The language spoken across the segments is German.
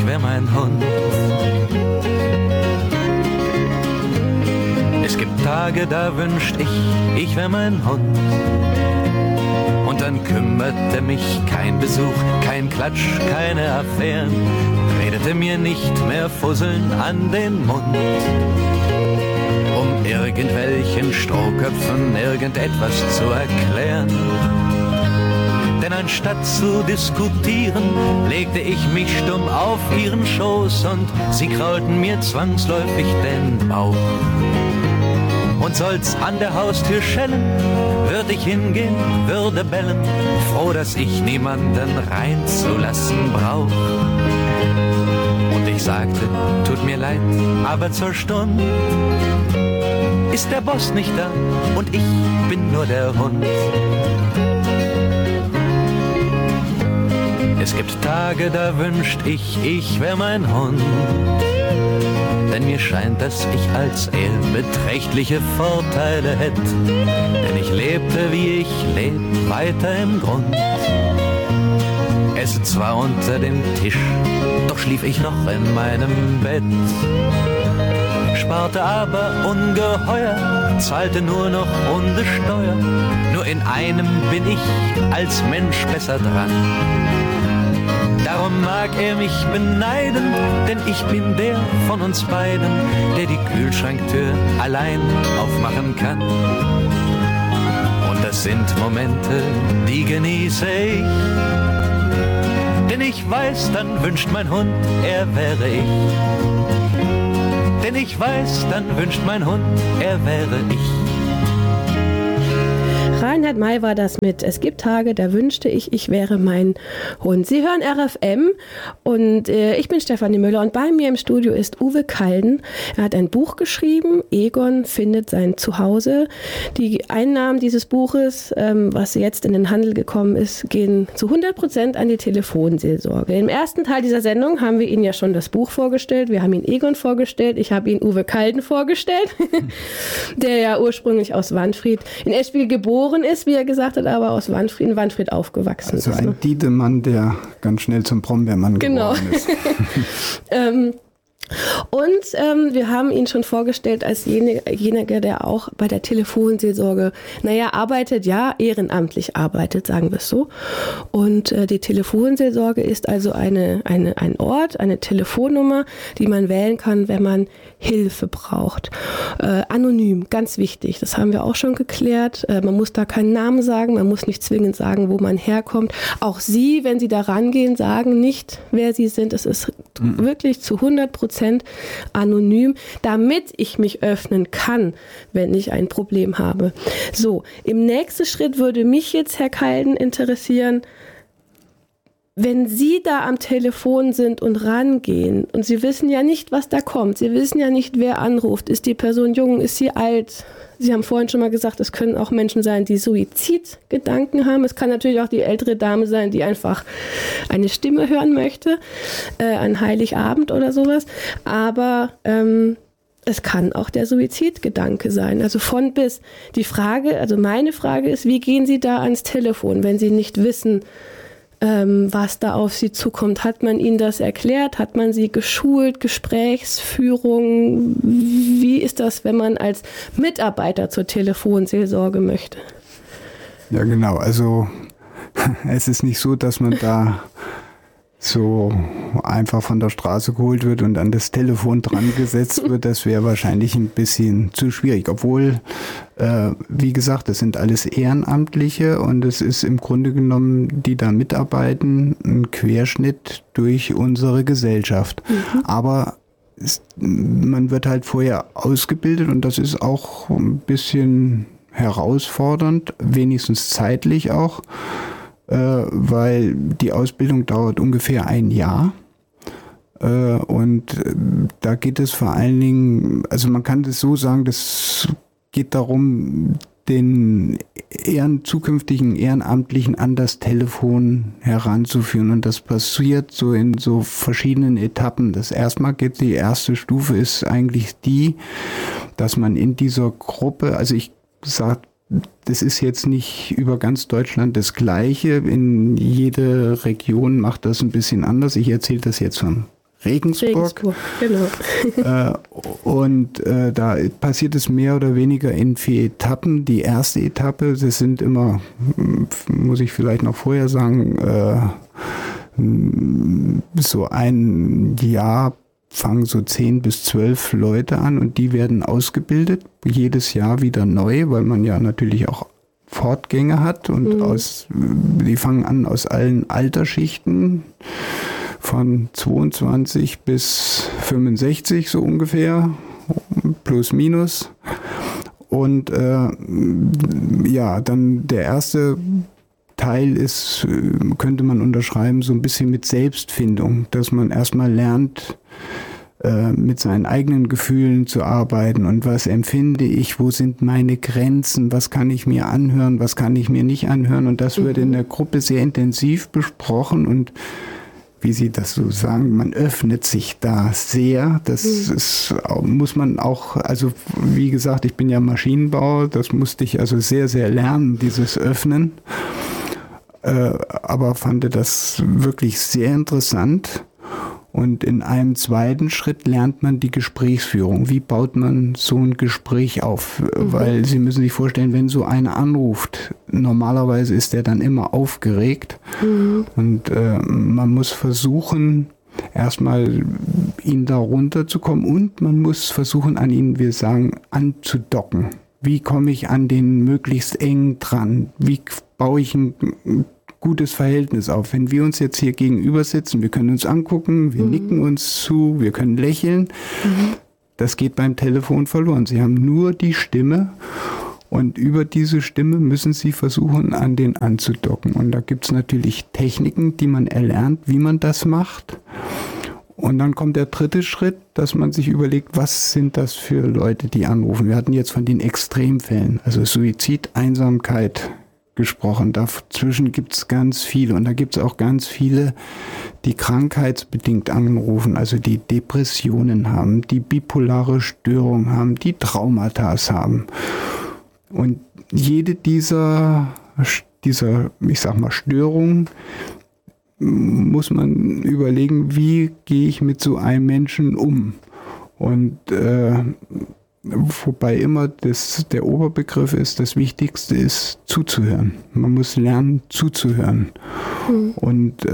ich wär mein Hund. Es gibt Tage, da wünscht ich wär mein Hund. Und dann kümmerte mich kein Besuch, kein Klatsch, keine Affären, redete mir nicht mehr Fusseln an den Mund. Um irgendwelchen Strohköpfen irgendetwas zu erklären. Denn anstatt zu diskutieren, legte ich mich stumm auf ihren Schoß und sie kraulten mir zwangsläufig den Bauch. Und soll's an der Haustür schellen, würd ich hingehen, würde bellen, froh, dass ich niemanden reinzulassen brauch. Und ich sagte, tut mir leid, aber zur Stunde ist der Boss nicht da und ich bin nur der Hund. Es gibt Tage, da wünscht ich wär mein Hund. Denn mir scheint, dass ich als er beträchtliche Vorteile hätt. Denn ich lebte, wie ich leb, weiter im Grund. Esse zwar unter dem Tisch, doch schlief ich noch in meinem Bett. Sparte aber ungeheuer, zahlte nur noch Hundesteuer. Nur in einem bin ich als Mensch besser dran. Darum mag er mich beneiden, denn ich bin der von uns beiden, der die Kühlschranktür allein aufmachen kann. Und das sind Momente, die genieße ich, denn ich weiß, dann wünscht mein Hund, er wäre ich. Denn ich weiß, dann wünscht mein Hund, er wäre ich. Reinhard May war das mit Es gibt Tage, da wünschte ich wäre mein Hund. Sie hören RFM und ich bin Stefanie Müller und bei mir im Studio ist Uwe Kalden. Er hat ein Buch geschrieben, Egon findet sein Zuhause. Die Einnahmen dieses Buches, was jetzt in den Handel gekommen ist, gehen zu 100% an die Telefonseelsorge. Im ersten Teil dieser Sendung haben wir Ihnen ja schon das Buch vorgestellt, wir haben Ihnen Egon vorgestellt, ich habe Ihnen Uwe Kalden vorgestellt, der ja ursprünglich aus Wanfried in Eschwil geboren ist, wie er gesagt hat, aber aus Wanfried aufgewachsen also ist. Also ein Diedemann, der ganz schnell zum Brombeermann geworden ist. Und wir haben ihn schon vorgestellt als jenige, der auch bei der Telefonseelsorge, arbeitet, ehrenamtlich arbeitet, sagen wir es so. Und die Telefonseelsorge ist also ein Ort, eine Telefonnummer, die man wählen kann, wenn man Hilfe braucht. Anonym, ganz wichtig, das haben wir auch schon geklärt. Man muss da keinen Namen sagen, man muss nicht zwingend sagen, wo man herkommt. Auch Sie, wenn Sie da rangehen, sagen nicht, wer Sie sind. Es ist wirklich zu 100% anonym, damit ich mich öffnen kann, wenn ich ein Problem habe. So, im nächsten Schritt würde mich jetzt, Herr Kalden, interessieren, wenn Sie da am Telefon sind und rangehen und Sie wissen ja nicht, was da kommt, Sie wissen ja nicht, wer anruft, ist die Person jung, ist sie alt? Sie haben vorhin schon mal gesagt, es können auch Menschen sein, die Suizidgedanken haben. Es kann natürlich auch die ältere Dame sein, die einfach eine Stimme hören möchte, an Heiligabend oder sowas. Aber es kann auch der Suizidgedanke sein, also von bis. Die Frage, also meine Frage ist, wie gehen Sie da ans Telefon, wenn Sie nicht wissen, was da auf Sie zukommt? Hat man Ihnen das erklärt? Hat man Sie geschult? Gesprächsführung? Wie ist das, wenn man als Mitarbeiter zur Telefonseelsorge möchte? Ja, genau. Also es ist nicht so, dass man da so einfach von der Straße geholt wird und an das Telefon dran gesetzt wird. Das wäre wahrscheinlich ein bisschen zu schwierig. Obwohl, wie gesagt, das sind alles Ehrenamtliche und es ist im Grunde genommen, die da mitarbeiten, ein Querschnitt durch unsere Gesellschaft. Aber man wird halt vorher ausgebildet und das ist auch ein bisschen herausfordernd, wenigstens zeitlich auch. Weil die Ausbildung dauert ungefähr ein Jahr und da geht es vor allen Dingen, also man kann das so sagen, das geht darum, den zukünftigen Ehrenamtlichen an das Telefon heranzuführen und das passiert so in so verschiedenen Etappen. Die erste Stufe ist eigentlich die, dass man in dieser Gruppe, also ich sage, das ist jetzt nicht über ganz Deutschland das Gleiche. In jede Region macht das ein bisschen anders. Ich erzähle das jetzt vom Regensburg. Genau. Und da passiert es mehr oder weniger in 4 Etappen. Die erste Etappe, das sind immer, muss ich vielleicht noch vorher sagen, so ein Jahr fangen so 10 bis 12 Leute an und die werden ausgebildet, jedes Jahr wieder neu, weil man ja natürlich auch Fortgänge hat und die fangen an aus allen Altersschichten, von 22 bis 65 so ungefähr, plus minus. Und ja, dann der erste Teil ist, könnte man unterschreiben, so ein bisschen mit Selbstfindung, dass man erstmal lernt, mit seinen eigenen Gefühlen zu arbeiten und was empfinde ich, wo sind meine Grenzen, was kann ich mir anhören, was kann ich mir nicht anhören, und das wird in der Gruppe sehr intensiv besprochen und wie Sie das so sagen, man öffnet sich da sehr, das ist, muss man auch, also wie gesagt, ich bin ja Maschinenbauer, das musste ich also sehr, sehr lernen, dieses Öffnen, aber fand das wirklich sehr interessant. Und in einem zweiten Schritt lernt man die Gesprächsführung. Wie baut man so ein Gespräch auf? Weil Sie müssen sich vorstellen, wenn so einer anruft, normalerweise ist der dann immer aufgeregt. Und man muss versuchen, erstmal ihn da runterzukommen und man muss versuchen, an ihn, wir sagen, anzudocken. Wie komme ich an den möglichst eng dran? Wie baue ich ein gutes Verhältnis auf? Wenn wir uns jetzt hier gegenüber sitzen, wir können uns angucken, wir nicken uns zu, wir können lächeln. Das geht beim Telefon verloren. Sie haben nur die Stimme und über diese Stimme müssen Sie versuchen, an den anzudocken. Und da gibt es natürlich Techniken, die man erlernt, wie man das macht. Und dann kommt der dritte Schritt, dass man sich überlegt, was sind das für Leute, die anrufen. Wir hatten jetzt von den Extremfällen, also Suizid, Einsamkeit gesprochen. Dazwischen gibt es ganz viele und da gibt es auch ganz viele, die krankheitsbedingt anrufen, also die Depressionen haben, die bipolare Störung haben, die Traumata haben. Und jede dieser, ich sag mal, Störungen muss man überlegen, wie gehe ich mit so einem Menschen um. Und wobei immer der Oberbegriff ist, das Wichtigste ist zuzuhören. Man muss lernen zuzuhören. Und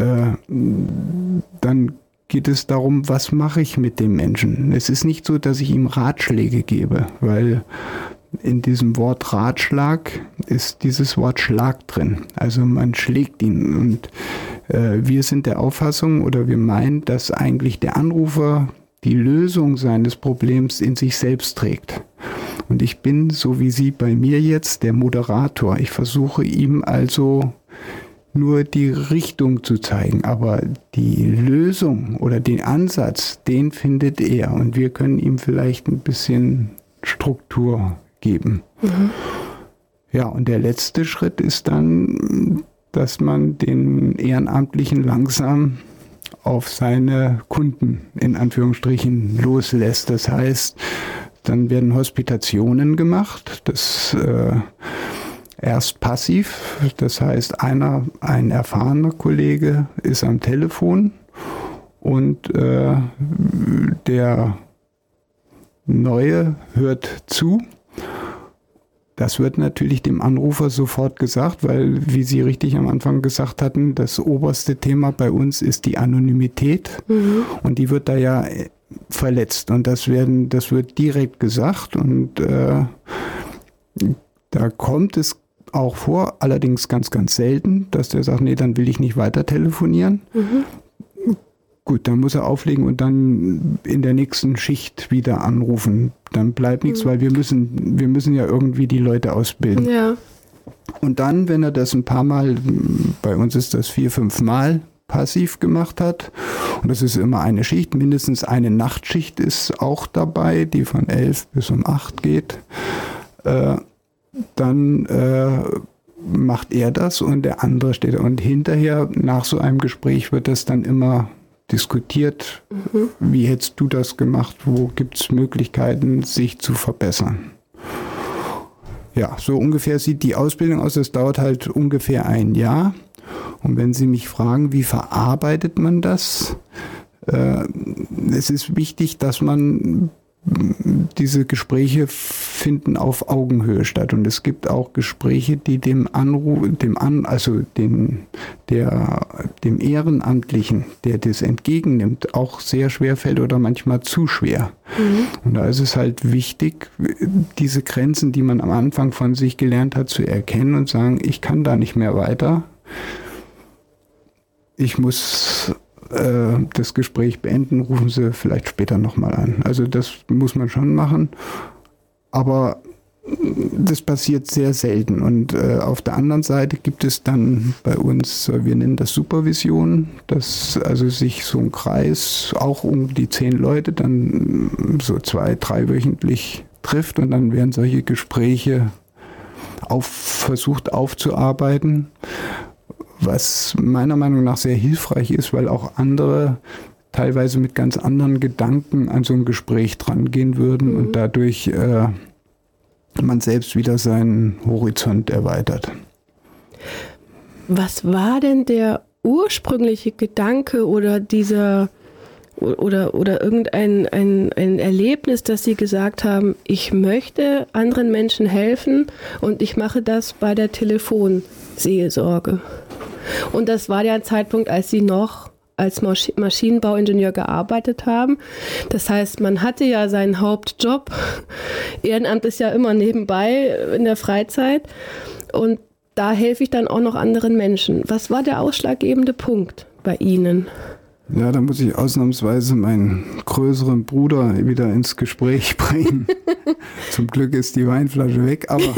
dann geht es darum, was mache ich mit dem Menschen. Es ist nicht so, dass ich ihm Ratschläge gebe, weil in diesem Wort Ratschlag ist dieses Wort Schlag drin. Also man schlägt ihn. Und wir sind der Auffassung oder wir meinen, dass eigentlich der Anrufer die Lösung seines Problems in sich selbst trägt. Und ich bin, so wie Sie bei mir jetzt, der Moderator. Ich versuche ihm also nur die Richtung zu zeigen, aber die Lösung oder den Ansatz, den findet er. Und wir können ihm vielleicht ein bisschen Struktur geben. Ja, und der letzte Schritt ist dann, dass man den Ehrenamtlichen langsam auf seine Kunden in Anführungsstrichen loslässt. Das heißt, dann werden Hospitationen gemacht, das erst passiv, das heißt ein erfahrener Kollege ist am Telefon und der Neue hört zu. Das wird natürlich dem Anrufer sofort gesagt, weil, wie Sie richtig am Anfang gesagt hatten, das oberste Thema bei uns ist die Anonymität und die wird da ja verletzt und das wird direkt gesagt und da kommt es auch vor, allerdings ganz, ganz selten, dass der sagt, nee, dann will ich nicht weiter telefonieren. Gut, dann muss er auflegen und dann in der nächsten Schicht wieder anrufen. Dann bleibt nichts, weil wir müssen ja irgendwie die Leute ausbilden. Ja. Und dann, wenn er das ein paar Mal, bei uns ist das 4-5 Mal passiv gemacht hat, und das ist immer eine Schicht, mindestens eine Nachtschicht ist auch dabei, die von 11 bis um 8 geht, dann macht er das und der andere steht da. Und hinterher, nach so einem Gespräch, wird das dann immer diskutiert, wie hättest du das gemacht, wo gibt es Möglichkeiten, sich zu verbessern. Ja, so ungefähr sieht die Ausbildung aus, das dauert halt ungefähr ein Jahr. Und wenn Sie mich fragen, wie verarbeitet man das, es ist wichtig, dass man diese Gespräche finden auf Augenhöhe statt. Und es gibt auch Gespräche, die dem Ehrenamtlichen, der das entgegennimmt, auch sehr schwer fällt oder manchmal zu schwer. Und da ist es halt wichtig, diese Grenzen, die man am Anfang von sich gelernt hat, zu erkennen und sagen, ich kann da nicht mehr weiter. Ich muss das Gespräch beenden, rufen Sie vielleicht später nochmal an. Also das muss man schon machen, aber das passiert sehr selten. Und auf der anderen Seite gibt es dann bei uns, wir nennen das Supervision, dass also sich so ein Kreis, auch um die 10 Leute, dann so 2-3 wöchentlich trifft und dann werden solche Gespräche versucht aufzuarbeiten, was meiner Meinung nach sehr hilfreich ist, weil auch andere teilweise mit ganz anderen Gedanken an so ein Gespräch drangehen würden und dadurch man selbst wieder seinen Horizont erweitert. Was war denn der ursprüngliche Gedanke oder oder irgendein ein Erlebnis, dass Sie gesagt haben, ich möchte anderen Menschen helfen und ich mache das bei der Telefonseelsorge? Und das war der Zeitpunkt, als Sie noch als Maschinenbauingenieur gearbeitet haben. Das heißt, man hatte ja seinen Hauptjob. Ehrenamt ist ja immer nebenbei in der Freizeit. Und da helfe ich dann auch noch anderen Menschen. Was war der ausschlaggebende Punkt bei Ihnen? Ja, da muss ich ausnahmsweise meinen größeren Bruder wieder ins Gespräch bringen. Zum Glück ist die Weinflasche weg, aber...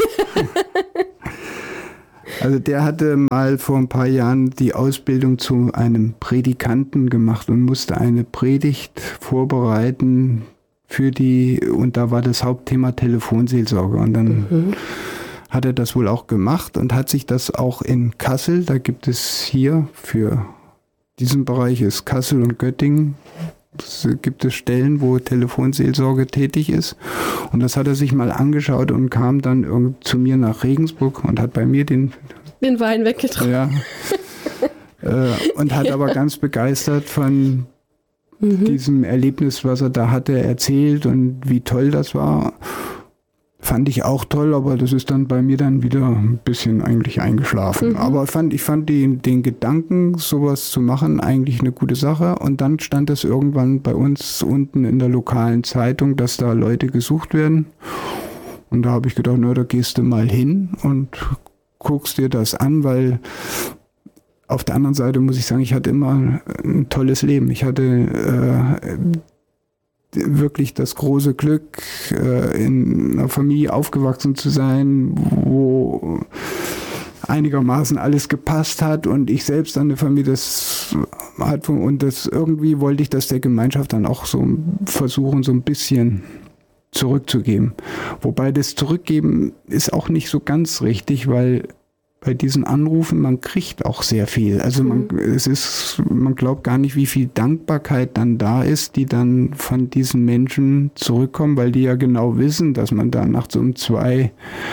Also der hatte mal vor ein paar Jahren die Ausbildung zu einem Predikanten gemacht und musste eine Predigt vorbereiten und da war das Hauptthema Telefonseelsorge. Und dann hat er das wohl auch gemacht und hat sich das auch in Kassel, da gibt es hier für diesen Bereich ist Kassel und Göttingen, gibt es Stellen, wo Telefonseelsorge tätig ist. Und das hat er sich mal angeschaut und kam dann zu mir nach Regensburg und hat bei mir den Wein weggetrunken. Ja. Und hat aber ganz begeistert von diesem Erlebnis, was er da hatte, erzählt und wie toll das war. Fand ich auch toll, aber das ist dann bei mir dann wieder ein bisschen eigentlich eingeschlafen. Aber ich fand den Gedanken, sowas zu machen, eigentlich eine gute Sache. Und dann stand es irgendwann bei uns unten in der lokalen Zeitung, dass da Leute gesucht werden. Und da habe ich gedacht, na, da gehst du mal hin und guckst dir das an, weil auf der anderen Seite muss ich sagen, ich hatte immer ein tolles Leben. Ich hatte wirklich das große Glück, in einer Familie aufgewachsen zu sein, wo einigermaßen alles gepasst hat und ich selbst an der Familie das hat und das irgendwie wollte ich das der Gemeinschaft dann auch so versuchen, so ein bisschen zurückzugeben. Wobei das Zurückgeben ist auch nicht so ganz richtig, weil bei diesen Anrufen, man kriegt auch sehr viel. Also man glaubt gar nicht, wie viel Dankbarkeit dann da ist, die dann von diesen Menschen zurückkommen, weil die ja genau wissen, dass man da nachts um 2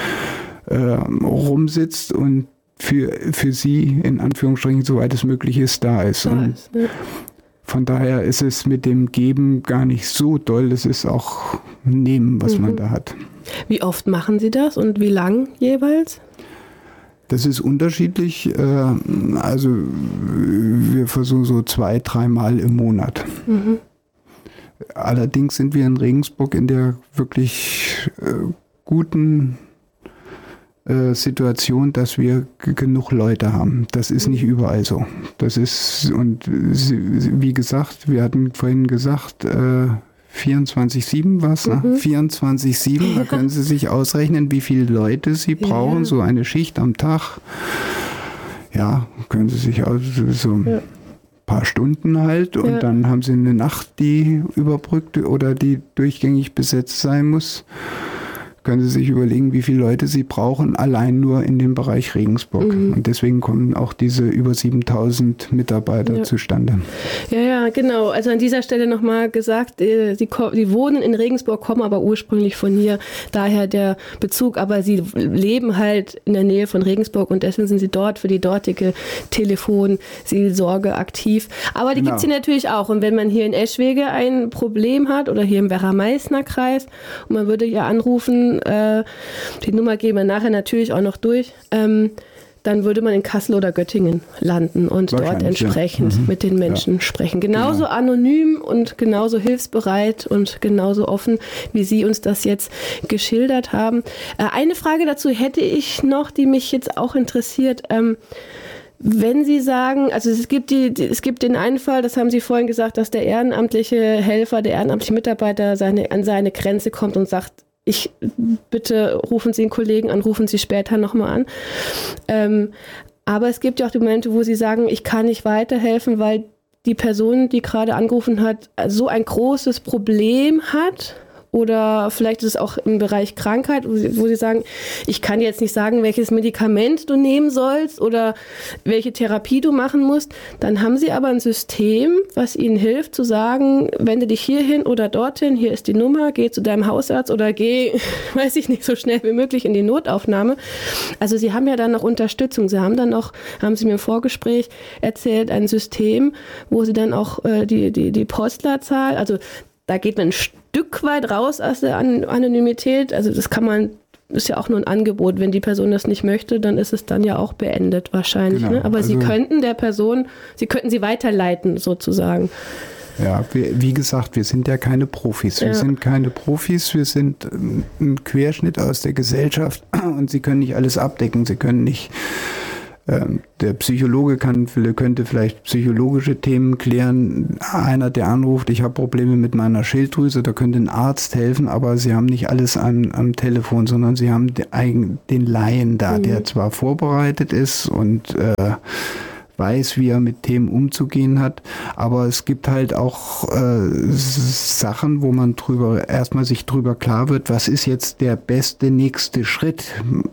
rumsitzt und für sie, in Anführungsstrichen, soweit es möglich ist, da ist. Von daher ist es mit dem Geben gar nicht so doll. Es ist auch Nehmen, was man da hat. Wie oft machen Sie das und wie lang jeweils? Das ist unterschiedlich. Also wir versuchen so 2-3 Mal im Monat. Allerdings sind wir in Regensburg in der wirklich guten Situation, dass wir genug Leute haben. Das ist nicht überall so. Das ist, und wie gesagt, wir hatten vorhin gesagt, 24/7 was, ne? 24/7, da können Sie sich ausrechnen, wie viele Leute Sie brauchen, so eine Schicht am Tag. Ja, können Sie sich so ein paar Stunden halt und dann haben Sie eine Nacht, die überbrückt oder die durchgängig besetzt sein muss. können Sie sich überlegen, wie viele Leute Sie brauchen, allein nur in dem Bereich Regensburg. Und deswegen kommen auch diese über 7000 Mitarbeiter zustande. Ja, genau. Also an dieser Stelle nochmal gesagt, sie wohnen in Regensburg, kommen aber ursprünglich von hier, daher der Bezug, aber sie leben halt in der Nähe von Regensburg und deswegen sind sie dort für die dortige Telefonseelsorge aktiv. Aber die gibt es hier natürlich auch. Und wenn man hier in Eschwege ein Problem hat oder hier im Werra-Meißner Kreis und man würde hier anrufen, die Nummer geben wir nachher natürlich auch noch durch, dann würde man in Kassel oder Göttingen landen und dort entsprechend mit den Menschen sprechen. Genauso anonym und genauso hilfsbereit und genauso offen, wie Sie uns das jetzt geschildert haben. Eine Frage dazu hätte ich noch, die mich jetzt auch interessiert. Wenn Sie sagen, also es gibt den einen Fall, das haben Sie vorhin gesagt, dass der ehrenamtliche Helfer, der ehrenamtliche Mitarbeiter an seine Grenze kommt und sagt, bitte rufen Sie einen Kollegen an, rufen Sie später nochmal an. Aber es gibt ja auch die Momente, wo Sie sagen, ich kann nicht weiterhelfen, weil die Person, die gerade angerufen hat, so ein großes Problem hat. Oder vielleicht ist es auch im Bereich Krankheit, wo Sie sagen, ich kann jetzt nicht sagen, welches Medikament du nehmen sollst oder welche Therapie du machen musst. Dann haben Sie aber ein System, was Ihnen hilft zu sagen, wende dich hierhin oder dorthin, hier ist die Nummer, geh zu deinem Hausarzt oder geh, weiß ich nicht, so schnell wie möglich in die Notaufnahme. Also Sie haben ja dann noch Unterstützung. Sie haben dann noch, haben Sie mir im Vorgespräch erzählt, ein System, wo Sie dann auch die Postleitzahl, also da geht man ein Stück weit raus aus der Anonymität. Also das ist ja auch nur ein Angebot. Wenn die Person das nicht möchte, dann ist es dann ja auch beendet wahrscheinlich. Genau. Ne? Aber Sie könnten sie weiterleiten sozusagen. Ja, wie gesagt, wir sind ja keine Profis. Wir sind keine Profis, wir sind ein Querschnitt aus der Gesellschaft und Sie können nicht alles abdecken. Sie können nicht... Der Psychologe könnte vielleicht psychologische Themen klären. Einer, der anruft, ich habe Probleme mit meiner Schilddrüse, da könnte ein Arzt helfen, aber Sie haben nicht alles am Telefon, sondern Sie haben den Laien da, der zwar vorbereitet ist und weiß, wie er mit Themen umzugehen hat, aber es gibt halt auch Sachen, wo man sich drüber klar wird, was ist jetzt der beste nächste Schritt.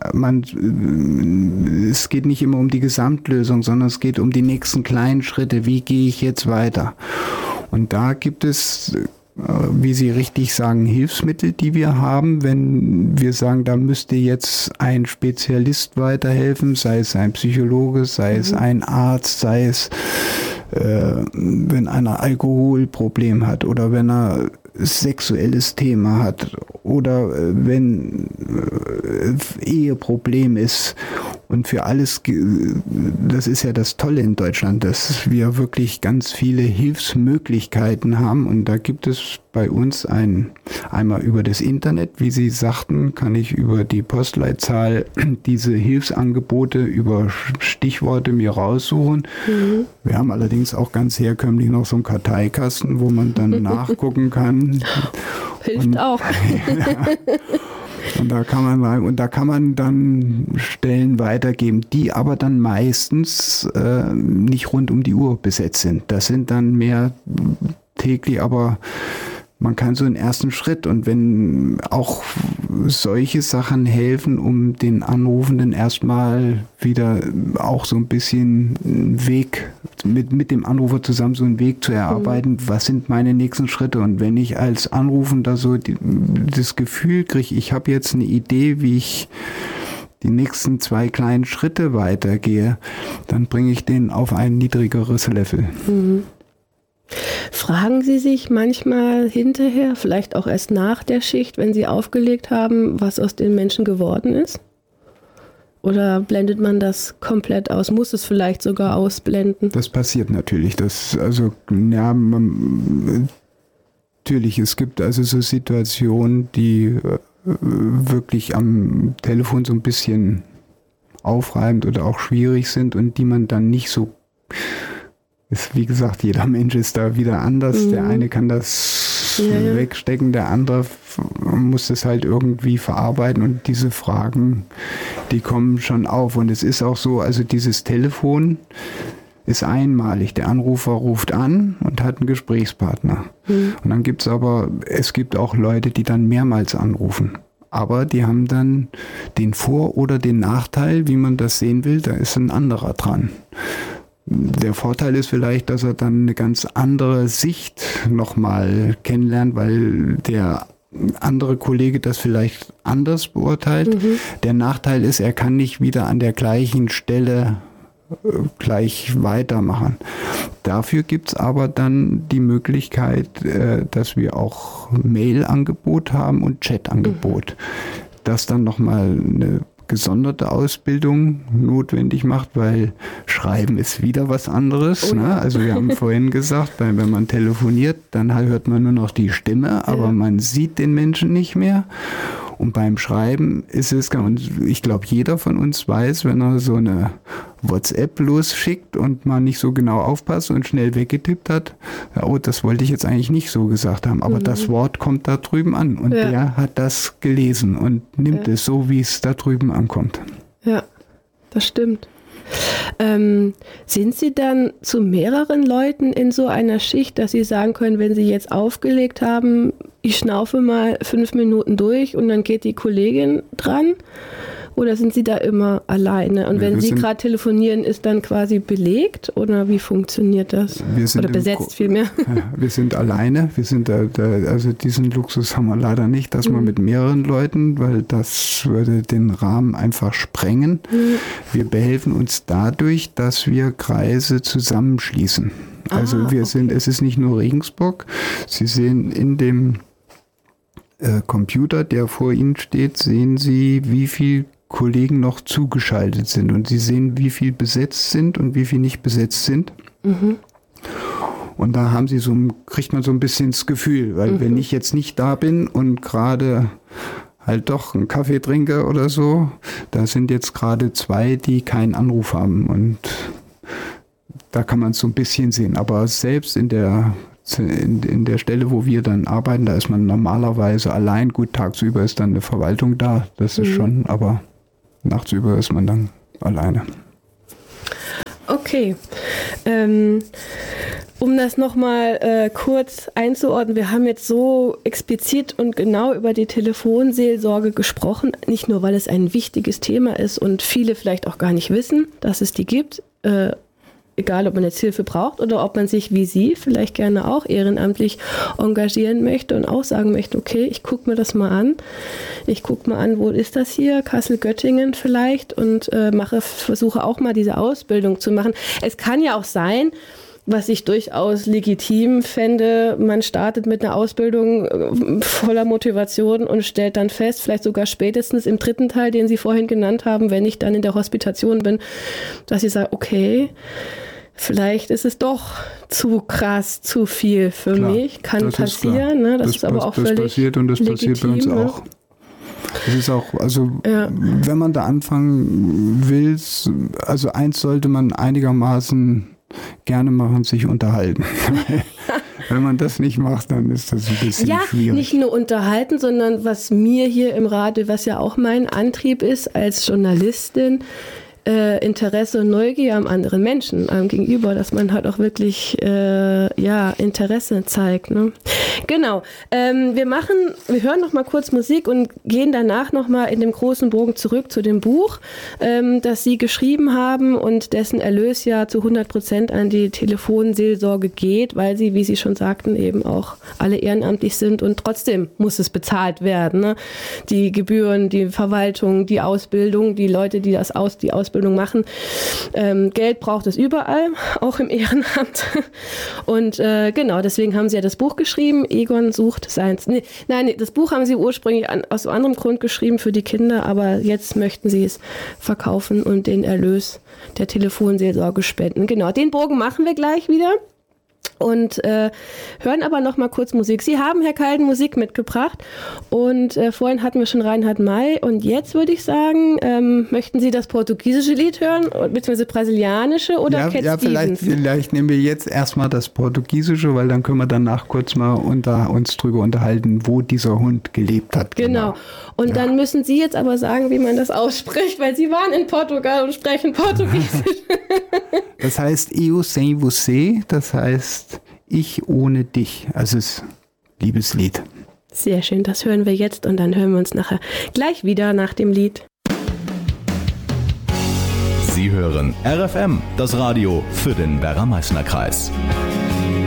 Es geht nicht immer um die Gesamtlösung, sondern es geht um die nächsten kleinen Schritte. Wie gehe ich jetzt weiter? Und da gibt es, wie Sie richtig sagen, Hilfsmittel, die wir haben, wenn wir sagen, da müsste jetzt ein Spezialist weiterhelfen, sei es ein Psychologe, sei es ein Arzt, sei es, wenn einer Alkoholproblem hat oder wenn er sexuelles Thema hat oder wenn Eheproblem ist. Und für alles, das ist ja das Tolle in Deutschland, dass wir wirklich ganz viele Hilfsmöglichkeiten haben. Und da gibt es bei uns einmal über das Internet, wie Sie sagten, kann ich über die Postleitzahl diese Hilfsangebote über Stichworte mir raussuchen. Wir haben allerdings auch ganz herkömmlich noch so einen Karteikasten, wo man dann nachgucken kann. Hilft auch. Und da kann man dann Stellen weitergeben, die aber dann meistens nicht rund um die Uhr besetzt sind. Das sind dann mehr täglich, aber man kann so einen ersten Schritt, und wenn auch solche Sachen helfen, um den Anrufenden erstmal wieder auch so ein bisschen einen Weg, mit dem Anrufer zusammen so einen Weg zu erarbeiten, was sind meine nächsten Schritte. Und wenn ich als Anrufender so das Gefühl kriege, ich habe jetzt eine Idee, wie ich die nächsten 2 kleinen Schritte weitergehe, dann bringe ich den auf ein niedrigeres Level. Fragen Sie sich manchmal hinterher, vielleicht auch erst nach der Schicht, wenn Sie aufgelegt haben, was aus den Menschen geworden ist? Oder blendet man das komplett aus? Muss es vielleicht sogar ausblenden? Das passiert natürlich. Natürlich, es gibt also so Situationen, die wirklich am Telefon so ein bisschen aufreibend oder auch schwierig sind und die man dann nicht so... Wie gesagt, jeder Mensch ist da wieder anders. Der eine kann das wegstecken, der andere muss das halt irgendwie verarbeiten, und diese Fragen, die kommen schon auf. Und es ist auch so, also dieses Telefon ist einmalig. Der Anrufer ruft an und hat einen Gesprächspartner. Und dann gibt es auch Leute, die dann mehrmals anrufen. Aber die haben dann den Vor- oder den Nachteil, wie man das sehen will, da ist ein anderer dran. Der Vorteil ist vielleicht, dass er dann eine ganz andere Sicht nochmal kennenlernt, weil der andere Kollege das vielleicht anders beurteilt. Der Nachteil ist, er kann nicht wieder an der gleichen Stelle gleich weitermachen. Dafür gibt es aber dann die Möglichkeit, dass wir auch Mail-Angebot haben und Chat-Angebot. Das dann nochmal eine gesonderte Ausbildung notwendig macht, weil Schreiben ist wieder was anderes. Ne? Also wir haben vorhin gesagt, weil wenn man telefoniert, dann hört man nur noch die Stimme, aber man sieht den Menschen nicht mehr. Und beim Schreiben ist es, und ich glaube, jeder von uns weiß, wenn er so eine WhatsApp losschickt und man nicht so genau aufpasst und schnell weggetippt hat, oh, das wollte ich jetzt eigentlich nicht so gesagt haben, aber das Wort kommt da drüben an und der hat das gelesen und nimmt es so, wie es da drüben ankommt. Ja, das stimmt. Sind Sie dann zu mehreren Leuten in so einer Schicht, dass Sie sagen können, wenn Sie jetzt aufgelegt haben, ich schnaufe mal 5 Minuten durch und dann geht die Kollegin dran? Oder sind Sie da immer alleine? Und wenn Sie gerade telefonieren, ist dann quasi belegt? Oder wie funktioniert das? Oder besetzt vielmehr? Wir sind alleine. Wir sind also diesen Luxus haben wir leider nicht, dass man mit mehreren Leuten, weil das würde den Rahmen einfach sprengen. Wir behelfen uns dadurch, dass wir Kreise zusammenschließen. Also es ist nicht nur Regensburg. Sie sehen in dem Computer, der vor Ihnen steht, sehen Sie, wie viel Kollegen noch zugeschaltet sind und Sie sehen, wie viel besetzt sind und wie viel nicht besetzt sind. Und da kriegt man so ein bisschen das Gefühl, weil wenn ich jetzt nicht da bin und gerade halt doch einen Kaffee trinke oder so, da sind jetzt gerade 2, die keinen Anruf haben und da kann man es so ein bisschen sehen. Aber selbst in der Stelle, wo wir dann arbeiten, da ist man normalerweise allein. Gut, tagsüber ist dann eine Verwaltung da, das ist schon, aber nachtsüber ist man dann alleine. Okay. Um das nochmal kurz einzuordnen, wir haben jetzt so explizit und genau über die Telefonseelsorge gesprochen, nicht nur, weil es ein wichtiges Thema ist und viele vielleicht auch gar nicht wissen, dass es die gibt, egal ob man jetzt Hilfe braucht oder ob man sich wie Sie vielleicht gerne auch ehrenamtlich engagieren möchte und auch sagen möchte, okay, ich gucke mir das mal an. Ich gucke mal an, wo ist das hier? Kassel-Göttingen vielleicht und versuche auch mal diese Ausbildung zu machen. Es kann ja auch sein, was ich durchaus legitim fände, man startet mit einer Ausbildung voller Motivation und stellt dann fest, vielleicht sogar spätestens im 3. Teil, den Sie vorhin genannt haben, wenn ich dann in der Hospitation bin, dass ich sage, okay, vielleicht ist es doch zu krass, zu viel für mich. Kann passieren. Ne? Das ist aber auch völlig passiert und das legitim, passiert bei uns auch. Es ist auch, also wenn man da anfangen will, also eins sollte man einigermaßen gerne machen, sich unterhalten. Wenn man das nicht macht, dann ist das ein bisschen schwierig. Ja, nicht nur unterhalten, sondern was mir hier im Radio, was ja auch mein Antrieb ist als Journalistin, Interesse und Neugier am anderen Menschen gegenüber, dass man halt auch wirklich Interesse zeigt. Ne? Genau. Wir hören noch mal kurz Musik und gehen danach noch mal in dem großen Bogen zurück zu dem Buch, das Sie geschrieben haben und dessen Erlös ja zu 100% an die Telefonseelsorge geht, weil Sie, wie Sie schon sagten, eben auch alle ehrenamtlich sind und trotzdem muss es bezahlt werden. Ne? Die Gebühren, die Verwaltung, die Ausbildung, die Leute, die die Ausbildung machen. Geld braucht es überall, auch im Ehrenamt. Und genau, deswegen haben Sie ja das Buch geschrieben, Egon sucht seins. Nein, das Buch haben Sie ursprünglich aus einem anderen Grund geschrieben für die Kinder, aber jetzt möchten Sie es verkaufen und den Erlös der Telefonseelsorge spenden. Genau, den Bogen machen wir gleich wieder. Und hören aber noch mal kurz Musik. Sie haben, Herr Kalden, Musik mitgebracht und vorhin hatten wir schon Reinhard May und jetzt würde ich sagen, möchten Sie das portugiesische Lied hören, beziehungsweise brasilianische oder Cat Stevens? Vielleicht nehmen wir jetzt erstmal das portugiesische, weil dann können wir danach kurz mal uns drüber unterhalten, wo dieser Hund gelebt hat. Genau. Und dann müssen Sie jetzt aber sagen, wie man das ausspricht, weil Sie waren in Portugal und sprechen Portugiesisch. Das heißt Eu sem você, das heißt ich ohne dich. Also es ist ein Liebeslied. Sehr schön, das hören wir jetzt und dann hören wir uns nachher gleich wieder nach dem Lied. Sie hören RFM, das Radio für den Werra-Meißner-Kreis.